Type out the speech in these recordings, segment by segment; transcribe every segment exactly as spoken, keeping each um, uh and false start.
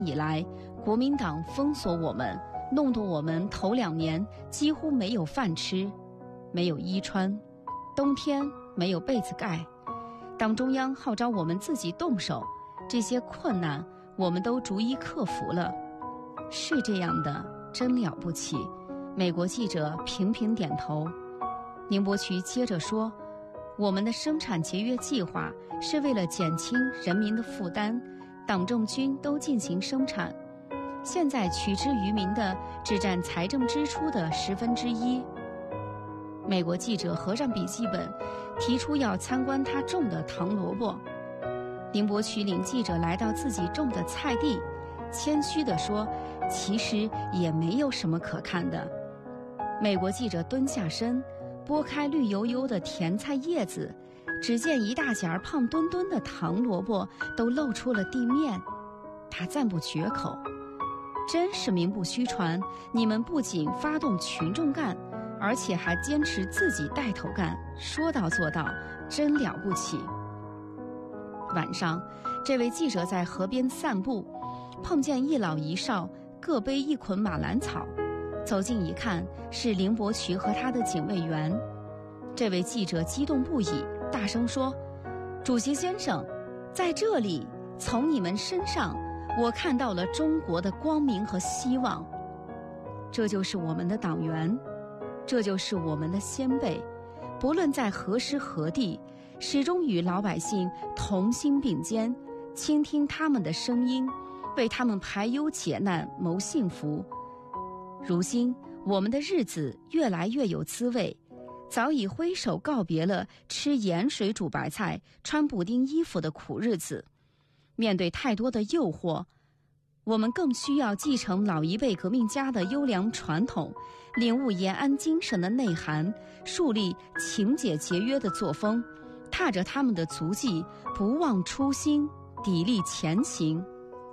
以来，国民党封锁我们，弄得我们头两年几乎没有饭吃，没有衣穿，冬天没有被子盖。党中央号召我们自己动手，这些困难我们都逐一克服了。是这样的，真了不起。美国记者频频点头。宁伯渠接着说，我们的生产节约计划是为了减轻人民的负担，党政军都进行生产，现在取之于民的只占财政支出的十分之一。美国记者合上笔记本，提出要参观他种的糖萝卜。宁伯渠领记者来到自己种的菜地，谦虚地说，其实也没有什么可看的。美国记者蹲下身，拨开绿油油的甜菜叶子，只见一大截胖墩墩的糖萝卜都露出了地面。他赞不绝口，真是名不虚传，你们不仅发动群众干，而且还坚持自己带头干，说到做到，真了不起。晚上，这位记者在河边散步，碰见一老一少各背一捆马兰草，走近一看，是宁伯渠和他的警卫员。这位记者激动不已，大声说，主席先生，在这里，从你们身上我看到了中国的光明和希望。这就是我们的党员，这就是我们的先辈，不论在何时何地，始终与老百姓同心并肩，倾听他们的声音，为他们排忧解难，谋幸福。如今我们的日子越来越有滋味，早已挥手告别了吃盐水煮白菜、穿补丁衣服的苦日子。面对太多的诱惑，我们更需要继承老一辈革命家的优良传统，领悟延安精神的内涵，树立勤俭节约的作风，踏着他们的足迹，不忘初心，砥砺前行。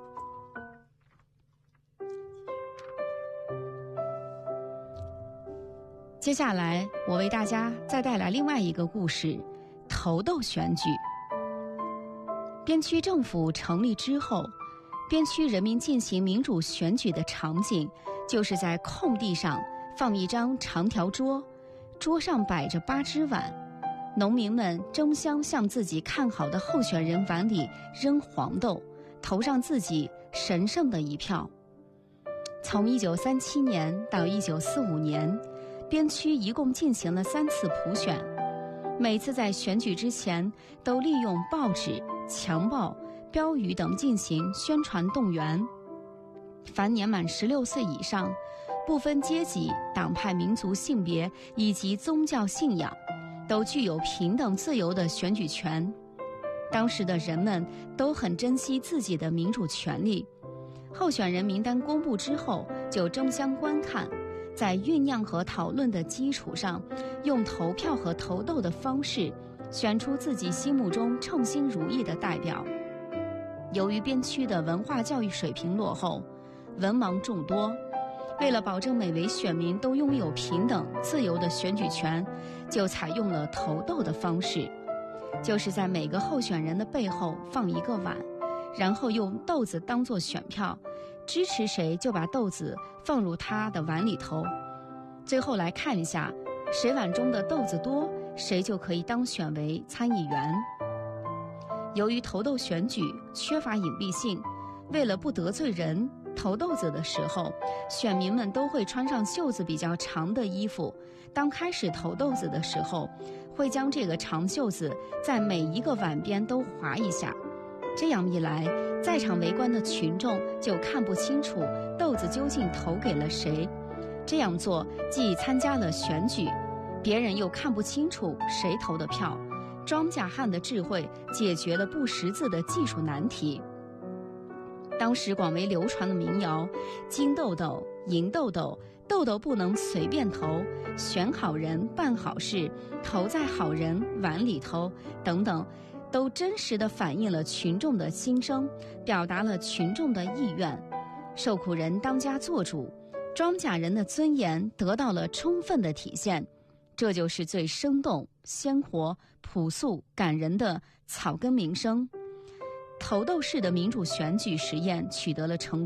接下来我为大家再带来另外一个故事，头斗选举。边区政府成立之后，边区人民进行民主选举的场景，就是在空地上放一张长条桌，桌上摆着八只碗，农民们争相向自己看好的候选人碗里扔黄豆，投上自己神圣的一票。从一九三七年到一九四五年，边区一共进行了三次普选，每次在选举之前都利用报纸、墙报、标语等进行宣传动员。凡年满十六岁以上，不分阶级、党派、民族、性别以及宗教信仰，都具有平等自由的选举权。当时的人们都很珍惜自己的民主权利。候选人名单公布之后，就争相观看，在酝酿和讨论的基础上，用投票和投斗的方式选出自己心目中称心如意的代表。由于边区的文化教育水平落后，文盲众多，为了保证每位选民都拥有平等自由的选举权，就采用了投斗的方式，就是在每个候选人的背后放一个碗，然后用豆子当作选票，支持谁就把豆子放入他的碗里头，最后来看一下谁碗中的豆子多，谁就可以当选为参议员。由于投豆选举缺乏隐蔽性，为了不得罪人，投豆子的时候，选民们都会穿上袖子比较长的衣服，当开始投豆子的时候，会将这个长袖子在每一个碗边都划一下，这样一来，在场围观的群众就看不清楚豆子究竟投给了谁。这样做既参加了选举，别人又看不清楚谁投的票，庄稼汉的智慧解决了不识字的技术难题。当时广为流传的民谣金豆豆、银豆豆，豆豆不能随便投，选好人办好事，投在好人碗里头等等，都真实地反映了群众的心声，表达了群众的意愿。受苦人当家作主，庄稼人的尊严得到了充分的体现。这就是最生动、鲜活、朴素、感人的草根民生。投豆式的民主选举实验取得了成功。